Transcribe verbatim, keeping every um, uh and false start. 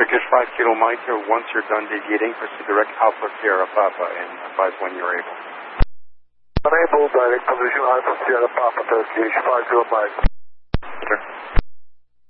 Turkish five Kilo Mike here. Once you're done deviating, proceed direct Alpha Sierra Papa and advise when you're able. Unable, direct position Alpha Sierra Papa, Turkish five Kilo Mike. Sir.